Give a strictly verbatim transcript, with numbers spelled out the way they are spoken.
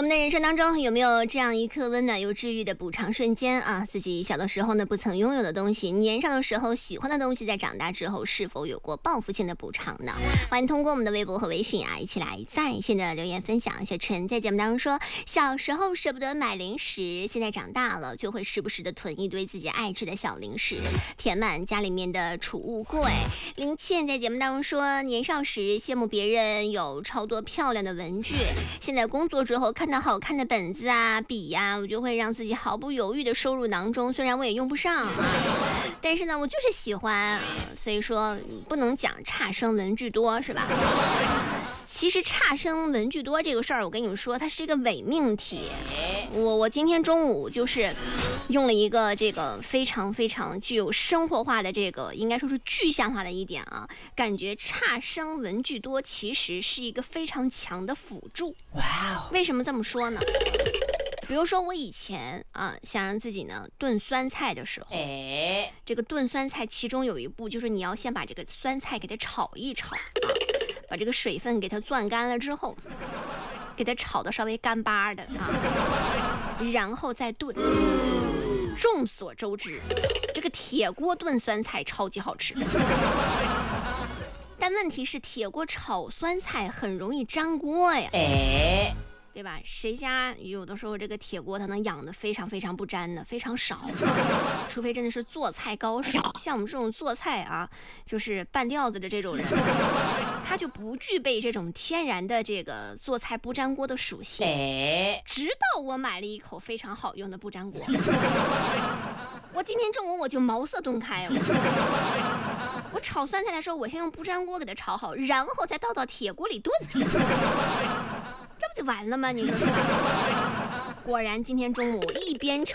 我们的人生当中有没有这样一刻温暖又治愈的补偿瞬间啊？自己小的时候呢不曾拥有的东西，年少的时候喜欢的东西，在长大之后是否有过报复性的补偿呢？欢迎通过我们的微博和微信啊，一起来在线的留言分享。小陈在节目当中说，小时候舍不得买零食，现在长大了就会时不时的囤一堆自己爱吃的小零食，填满家里面的储物柜。林倩在节目当中说，年少时羡慕别人有超多漂亮的文具，现在工作之后看到好看的本子啊笔呀、啊，我就会让自己毫不犹豫的收入囊中，虽然我也用不上啊，但是呢我就是喜欢，所以说不能讲差生文具多是吧？其实差生文具多这个事儿，我跟你们说，它是一个伪命题。我我今天中午就是用了一个这个非常非常具有生活化的这个，应该说是具象化的一点啊，感觉差生文具多其实是一个非常强的辅助。哇，为什么这么说呢？比如说我以前啊，想让自己呢炖酸菜的时候，哎，这个炖酸菜其中有一步就是你要先把这个酸菜给它炒一炒啊，把这个水分给它攥干了之后，给它炒的稍微干巴的啊，然后再炖。众所周知，这个铁锅炖酸菜超级好吃。但问题是，铁锅炒酸菜很容易粘锅呀。哎。对吧？谁家有的时候这个铁锅它能养的非常非常不粘的非常少，除非真的是做菜高手，像我们这种做菜啊，就是半吊子的这种人，他就不具备这种天然的这个做菜不粘锅的属性。直到我买了一口非常好用的不粘锅，我今天中午我就茅塞顿开了。我炒酸菜的时候，我先用不粘锅给它炒好，然后再倒到铁锅里炖。这不就完了吗？你说果然今天中午一边